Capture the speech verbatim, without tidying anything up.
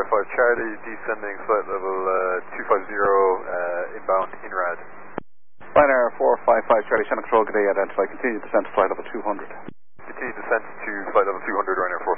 five Charlie, descending flight level uh, two five zero, uh, inbound I N R A D. Ryanair four five five Charlie, Shannon Control, good day, identify, continue descent to flight level two hundred. Continue descent to flight level two hundred, Ryanair